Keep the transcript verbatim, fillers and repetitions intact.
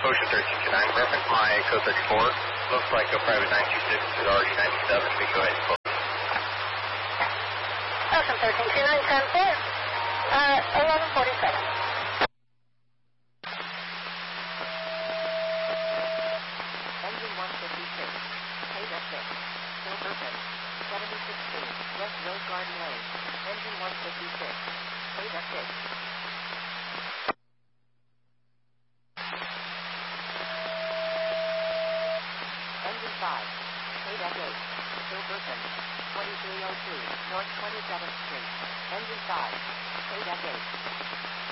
Ocean thirteen two nine, reference my code thirty-four. Looks like a private nine two six is already ninety-seven. We can go ahead and close. Ocean thirteen two nine, ten four, uh, eleven forty-seven. Engine one fifty-six, Theta six, Silverton, seventy-six feet, West Rose Garden Lane. Engine one fifty-six, Theta six. Engine five, Theta eight, Silverton, twenty-three oh two, North twenty-seventh Street. Engine five, Theta eight.